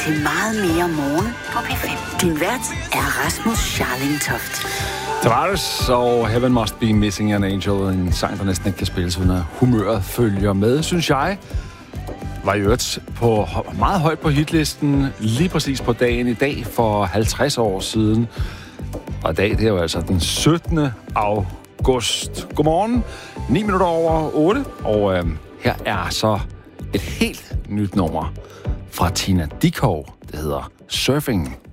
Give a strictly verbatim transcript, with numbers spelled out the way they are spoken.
til meget mere morgen på P fem. Din vært er Rasmus Scharling Toft. Tavares og Heaven Must Be Missing an Angel, en sang, der næsten ikke kan spilles, uden at humøret følger med, synes jeg. Var i øvrigt på, meget højt på hitlisten lige præcis på dagen i dag for halvtreds år siden. Og i dag, det er jo altså den syttende august. Godmorgen, ni minutter over otte, og øh, her er så et helt nyt nummer fra Tina Dickow. Det hedder Surfing.